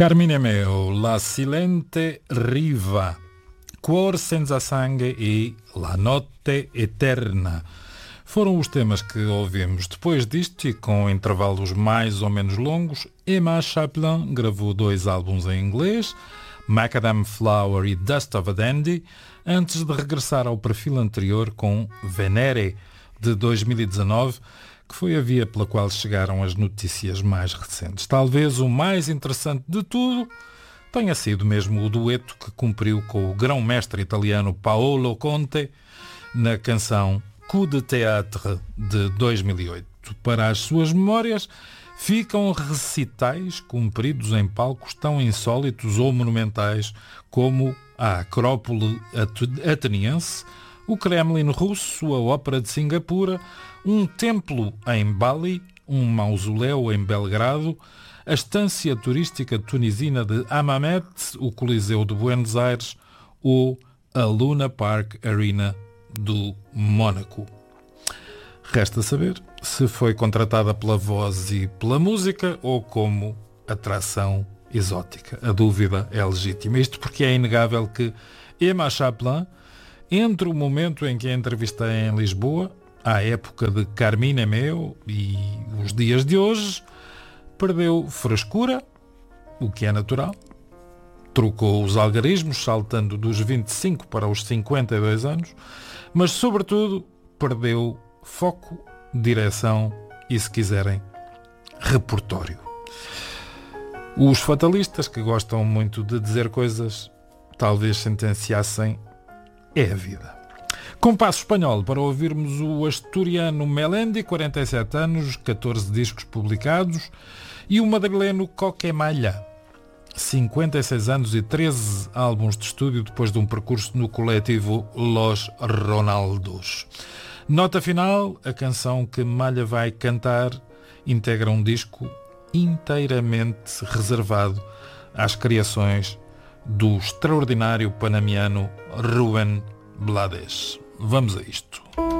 Carmine Meo, La Silente Riva, Cuor senza sangue e La Notte Eterna foram os temas que ouvimos. Depois disto, e com intervalos mais ou menos longos, Emma Chaplin gravou 2 álbuns em inglês, Macadam Flower e Dust of a Dandy, antes de regressar ao perfil anterior com Venere, de 2019, que foi a via pela qual chegaram as notícias mais recentes. Talvez o mais interessante de tudo tenha sido mesmo o dueto que cumpriu com o grão-mestre italiano Paolo Conte na canção Coup de Théâtre de 2008. Para as suas memórias, ficam recitais cumpridos em palcos tão insólitos ou monumentais como a Acrópole ateniense, o Kremlin russo, a Ópera de Singapura, um templo em Bali, um mausoléu em Belgrado, a estância turística tunisina de Hammamet, o Coliseu de Buenos Aires ou a Luna Park Arena do Mónaco. Resta saber se foi contratada pela voz e pela música ou como atração exótica. A dúvida é legítima. Isto porque é inegável que Emma Chaplin, entre o momento em que a entrevistei em Lisboa, à época de Carmine Meo e os dias de hoje, perdeu frescura, o que é natural, trocou os algarismos, saltando dos 25 para os 52 anos, mas, sobretudo, perdeu foco, direção e, se quiserem, repertório. Os fatalistas, que gostam muito de dizer coisas, talvez sentenciassem: é a vida. Compasso espanhol para ouvirmos o asturiano Melendi, 47 anos, 14 discos publicados, e o madrileno Coquemalla, 56 anos e 13 álbuns de estúdio depois de um percurso no coletivo Los Ronaldos. Nota final, a canção que Malha vai cantar integra um disco inteiramente reservado às criações do extraordinário panamiano Rubén Blades. Vamos a isto.